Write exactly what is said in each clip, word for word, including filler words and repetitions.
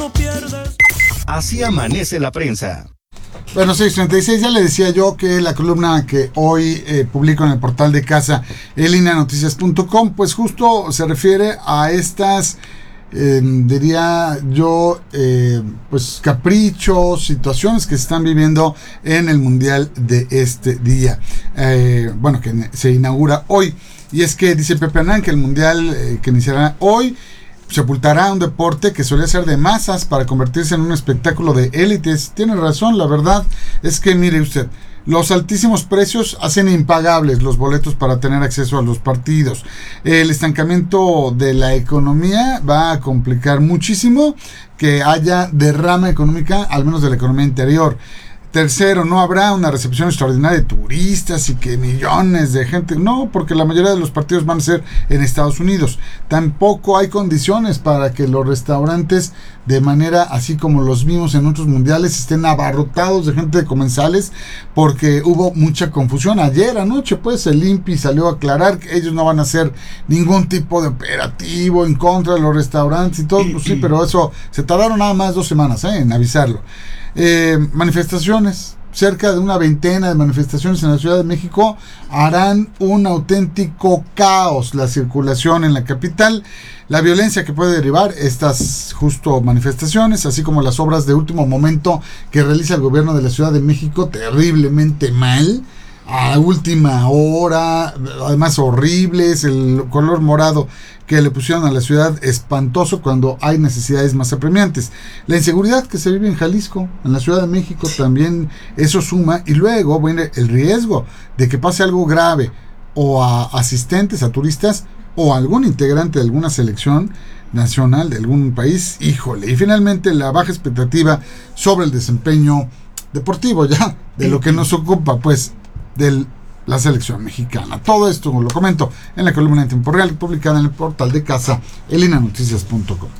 Así amanece la prensa. Bueno, seis treinta y seis, ya le decía yo que la columna que hoy eh, publico en el portal de casa, en línea noticias punto com, pues justo se refiere a estas, eh, diría yo, eh, pues caprichos, situaciones que se están viviendo en el Mundial de este día. Eh, bueno, que se inaugura hoy. Y es que dice Pepe Anán que el Mundial eh, que iniciará hoy sepultará un deporte que solía ser de masas para convertirse en un espectáculo de élites. Tiene razón, la verdad es que mire usted, los altísimos precios hacen impagables los boletos para tener acceso a los partidos. El estancamiento de la economía va a complicar muchísimo que haya derrama económica, al menos de la economía interior. Tercero, no habrá una recepción extraordinaria de turistas y que millones de gente, no, porque la mayoría de los partidos van a ser en Estados Unidos. Tampoco hay condiciones para que los restaurantes, de manera así como los vimos en otros mundiales, estén abarrotados de gente de comensales, porque hubo mucha confusión. Ayer anoche, pues, el I N P I salió a aclarar que ellos no van a hacer ningún tipo de operativo en contra de los restaurantes y todo, pues sí, pero eso, se tardaron nada más dos semanas ¿eh? en avisarlo. Eh, manifestaciones, cerca de una veintena de manifestaciones en la Ciudad de México harán un auténtico caos la circulación en la capital. La violencia que puede derivar estas justo manifestaciones, así como las obras de último momento que realiza el gobierno de la Ciudad de México, terriblemente mal, a última hora, además horribles, el color morado que le pusieron a la ciudad espantoso cuando hay necesidades más apremiantes. La inseguridad que se vive en Jalisco, en la Ciudad de México, también eso suma, y luego bueno, el riesgo de que pase algo grave o a asistentes, a turistas o a algún integrante de alguna selección nacional de algún país, híjole, y finalmente la baja expectativa sobre el desempeño deportivo ya, de lo que nos ocupa pues de la selección mexicana. Todo esto lo comento en la columna en tiempo real publicada en el portal de casa, en línea noticias punto com.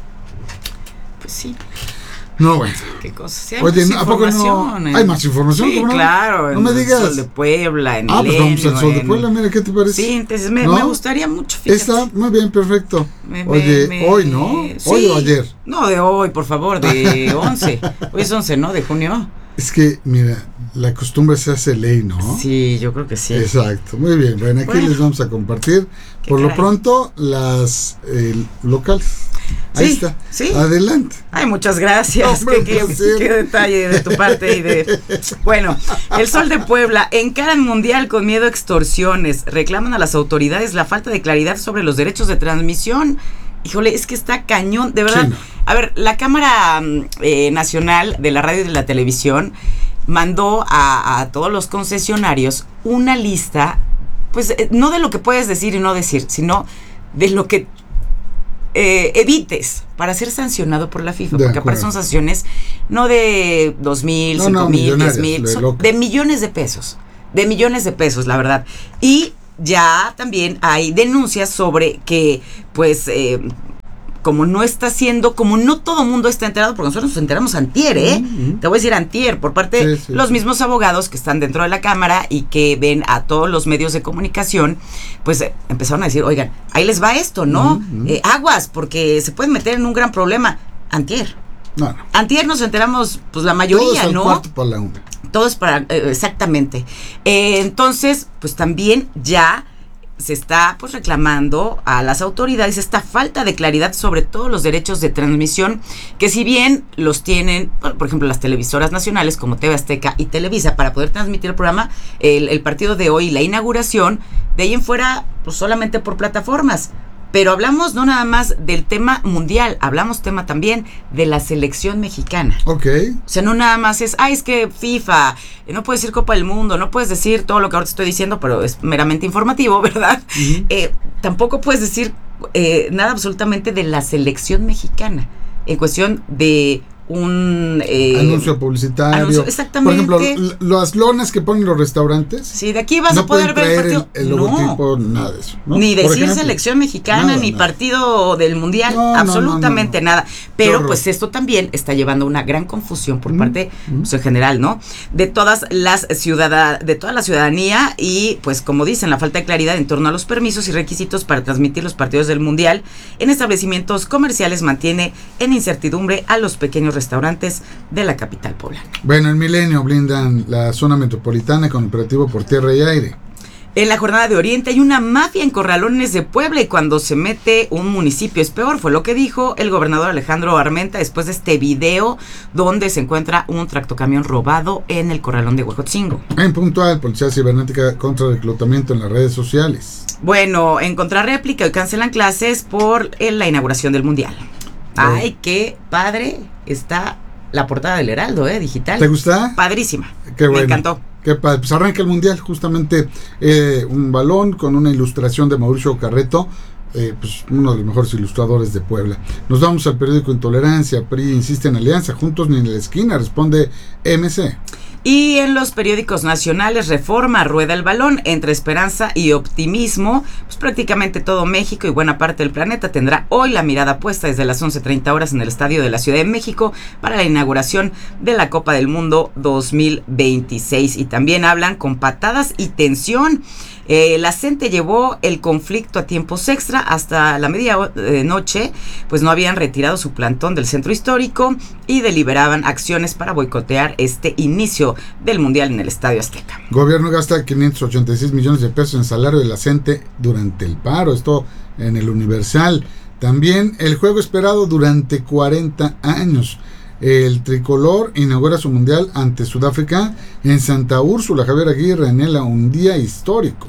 Pues sí. No, bueno. ¿Qué cosa? Sí, hay Oye, más ¿a poco no? en... ¿Hay más información? Sí, no? claro. No en me digas. El Sol de Puebla, en Ah, pues vamos al Sol de en... Puebla, mira, ¿qué te parece? Sí, entonces me, ¿no? me gustaría mucho, fíjate. Está muy bien, perfecto. Me, Oye, me, hoy, ¿no? Sí. ¿Hoy o ayer? No, de hoy, por favor, de once. Hoy es once, ¿no? De junio. Es que, mira, la costumbre se hace ley, ¿no? Sí, yo creo que sí. Exacto, muy bien. Bueno, aquí bueno, les vamos a compartir, por caray. Lo pronto, las eh, locales. Ahí sí, está. Sí. Adelante. Ay, muchas gracias. Hombre, qué, qué, qué detalle de tu parte y de. Bueno, el Sol de Puebla encara el mundial con miedo a extorsiones. Reclaman a las autoridades la falta de claridad sobre los derechos de transmisión. Híjole, es que está cañón, de verdad. Sí, no. A ver, la Cámara eh, Nacional de la Radio y de la Televisión mandó a, a todos los concesionarios una lista, pues eh, no de lo que puedes decir y no decir, sino de lo que eh, evites para ser sancionado por la FIFA, de porque aparte son sanciones no de dos mil, no, cinco no, mil, diez mil, son de millones de pesos, de millones de pesos, la verdad. Y ya también hay denuncias sobre que, pues, eh, como no está haciendo, como no todo mundo está enterado, porque nosotros nos enteramos antier, ¿eh? Uh-huh. Te voy a decir antier, por parte sí, de sí, los sí. mismos abogados que están dentro de la Cámara y que ven a todos los medios de comunicación, pues eh, empezaron a decir, oigan, ahí les va esto, ¿no? Uh-huh. Eh, aguas, porque se pueden meter en un gran problema. Antier. No, no. Antier nos enteramos, pues la mayoría, Todos ¿no? Cuarto para la una. Todo es para, eh, exactamente. Eh, entonces, pues también ya se está pues reclamando a las autoridades esta falta de claridad sobre todos los derechos de transmisión, que si bien los tienen, por ejemplo, las televisoras nacionales como T V Azteca y Televisa para poder transmitir el programa, el, el partido de hoy, la inauguración, de ahí en fuera, pues solamente por plataformas. Pero hablamos no nada más del tema mundial, hablamos tema también de la selección mexicana. Ok. O sea, no nada más es, ay, es que FIFA, no puedes decir Copa del Mundo, no puedes decir todo lo que ahora te estoy diciendo, pero es meramente informativo, ¿verdad? Uh-huh. Eh, tampoco puedes decir eh, nada absolutamente de la selección mexicana, en cuestión de un eh, anuncio publicitario. Anuncio, exactamente. Por ejemplo, las lonas que ponen los restaurantes. Sí, de aquí vas no a poder ver el partido. El, el logotipo, no. nada de eso. ¿no? Ni decir selección mexicana, nada, ni nada. Partido del mundial, no, absolutamente no, no, no. nada. Pero pues esto también está llevando una gran confusión por mm, parte, mm. pues en general, ¿no? De todas las ciudadanas, de toda la ciudadanía y pues como dicen, la falta de claridad en torno a los permisos y requisitos para transmitir los partidos del mundial en establecimientos comerciales mantiene en incertidumbre a los pequeños restaurantes de la capital poblana. Bueno, en Milenio blindan la zona metropolitana con operativo por tierra y aire. En la jornada de Oriente hay una mafia en Corralones de Puebla y cuando se mete un municipio es peor, fue lo que dijo el gobernador Alejandro Armenta después de este video donde se encuentra un tractocamión robado en el Corralón de Huejotzingo. En puntual, Policía Cibernética contra el reclutamiento en las redes sociales. Bueno, en contrarréplica hoy cancelan clases por la inauguración del Mundial. Ay, qué padre está la portada del Heraldo, eh, digital. ¿Te gusta? Padrísima. Qué bueno. Me encantó. Qué padre. Pues arranca el Mundial, justamente eh, un balón con una ilustración de Mauricio Carreto, eh, pues uno de los mejores ilustradores de Puebla. Nos vamos al periódico Intolerancia. P R I insiste en alianza, juntos ni en la esquina, responde M C. Y en los periódicos nacionales, Reforma rueda el balón entre esperanza y optimismo. Pues prácticamente todo México y buena parte del planeta tendrá hoy la mirada puesta desde las once treinta horas en el Estadio de la Ciudad de México para la inauguración de la Copa del Mundo dos mil veintiséis. Y también hablan con patadas y tensión. Eh, la CENTE llevó el conflicto a tiempos extra hasta la medianoche, pues no habían retirado su plantón del centro histórico y deliberaban acciones para boicotear este inicio del Mundial en el Estadio Azteca. Gobierno gasta quinientos ochenta y seis millones de pesos en salario de la CENTE durante el paro, esto en el Universal. También el juego esperado durante cuarenta años. El tricolor inaugura su mundial ante Sudáfrica en Santa Úrsula. Javier Aguirre anhela un día histórico.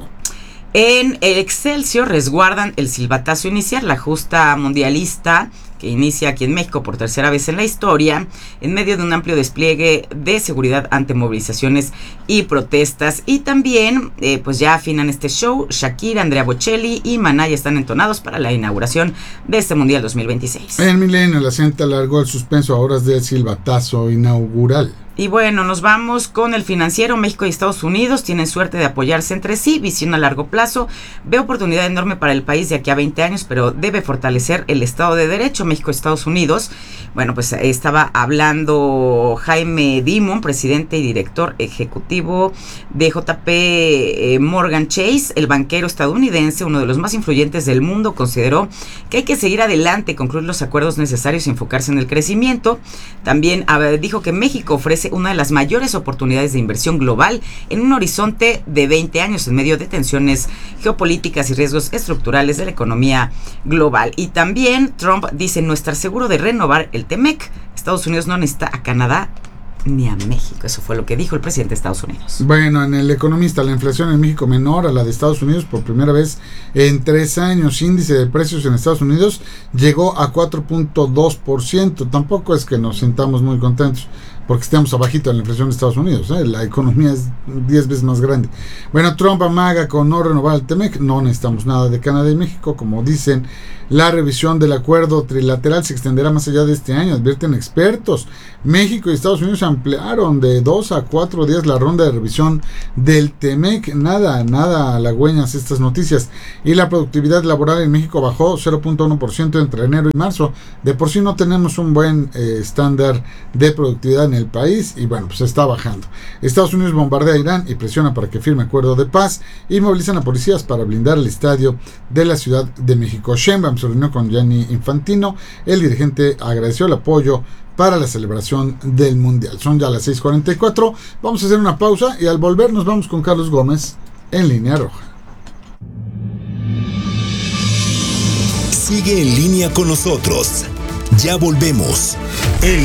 En el Excelsior resguardan el silbatazo inicial, la justa mundialista que inicia aquí en México por tercera vez en la historia, en medio de un amplio despliegue de seguridad ante movilizaciones y protestas. Y también, eh, pues ya afinan este show, Shakira, Andrea Bocelli y Maná ya están entonados para la inauguración de este Mundial dos mil veintiséis. En Milenio, la CENTE alargó el suspenso a horas del silbatazo inaugural. Y bueno, nos vamos con el Financiero. México y Estados Unidos tienen suerte de apoyarse entre sí, visión a largo plazo. Ve oportunidad enorme para el país de aquí a veinte años, pero debe fortalecer el Estado de Derecho. México y Estados Unidos. Bueno, pues estaba hablando Jaime Dimon, presidente y director ejecutivo de J P Morgan Chase, el banquero estadounidense, uno de los más influyentes del mundo, consideró que hay que seguir adelante, concluir los acuerdos necesarios y enfocarse en el crecimiento. También dijo que México ofrece una de las mayores oportunidades de inversión global en un horizonte de veinte años en medio de tensiones geopolíticas y riesgos estructurales de la economía global. Y también Trump dice no estar seguro de renovar el T M E C. Estados Unidos no necesita a Canadá ni a México. Eso fue lo que dijo el presidente de Estados Unidos. Bueno, en El Economista, la inflación en México menor a la de Estados Unidos por primera vez en tres años. Índice de precios en Estados Unidos llegó a cuatro punto dos por ciento. Tampoco es que nos sintamos muy contentos porque estamos abajito de la inflación de Estados Unidos, ¿eh? La economía es diez veces más grande. Bueno, Trump amaga con no renovar el T M E C, no necesitamos nada de Canadá y México, como dicen. La revisión del acuerdo trilateral se extenderá más allá de este año, advierten expertos. México y Estados Unidos ampliaron de dos a cuatro días la ronda de revisión del T M E C. Nada, nada halagüeñas estas noticias. Y la productividad laboral en México bajó cero punto uno por ciento entre enero y marzo. De por sí no tenemos un buen eh, estándar de productividad en el país y bueno, pues está bajando. Estados Unidos bombardea a Irán y presiona para que firme acuerdo de paz y movilizan a policías para blindar el estadio de la Ciudad de México. Sheinbaum se reunió con Gianni Infantino. El dirigente agradeció el apoyo para la celebración del Mundial. Son ya las seis cuarenta y cuatro. Vamos a hacer una pausa y al volver nos vamos con Carlos Gómez en Línea Roja. Sigue en línea con nosotros. Ya volvemos.